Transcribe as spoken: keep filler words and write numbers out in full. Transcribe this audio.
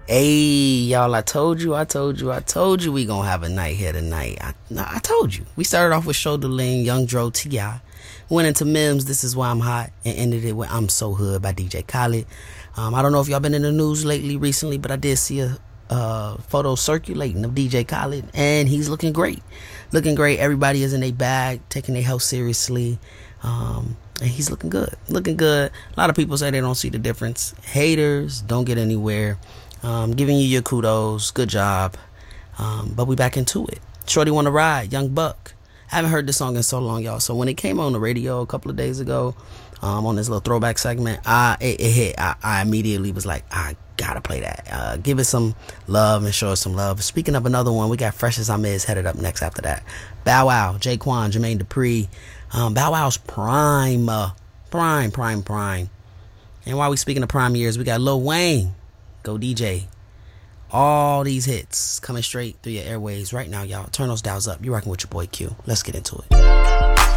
Hey, y'all, I told you, I told you, I told you we gonna have a night here tonight. I, no, I told you. We started off with Shoulder Lean, Young Dro, T I Went into Mims, This Is Why I'm Hot, and ended it with I'm So Hood by D J Khaled. Um, I don't know if y'all been in the news lately, recently, but I did see a uh, photo circulating of D J Khaled, and he's looking great. Looking great. Everybody is in their bag, taking their health seriously. Um, and he's looking good. Looking good. A lot of people say they don't see the difference. Haters don't get anywhere. Um, giving you your kudos. Good job. Um, but we back into it. Shorty Wanna Ride, Young Buck. I haven't heard this song in so long, y'all. So when it came on the radio a couple of days ago, um, on this little throwback segment, I it, it hit. I, I immediately was like, I gotta play that. Uh, give it some love and show it some love. Speaking of another one, we got Fresh As I'm Is headed up next after that. Bow Wow, Jaquan, Jermaine Dupri. Um, Bow Wow's prime, uh, prime, prime, prime. And while we speaking of prime years, we got Lil Wayne. Go D J. All these hits coming straight through your airwaves right now, y'all. Turn those dials up. You're rocking with your boy Q. Let's get into it.